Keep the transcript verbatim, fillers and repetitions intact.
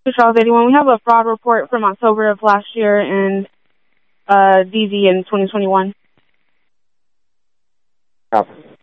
Charles eighty-one. We have a fraud report from October of last year and uh, D Z in twenty twenty-one. Copy.